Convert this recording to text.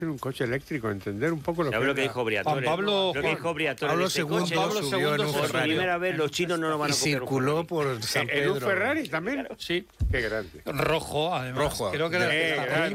un coche eléctrico, entender un poco lo ¿Sabes lo que es dijo Briatore? Juan Pablo- Lo que dijo Briatore. Pablo de este II coche, Pablo subió en un II por Ferrari. primera vez los chinos no lo van Y a copiar. circuló por San ¿En un Pedro. Ferrari también? Sí, Qué grande. rojo, además. Rojo. Creo que era Eh, el grande.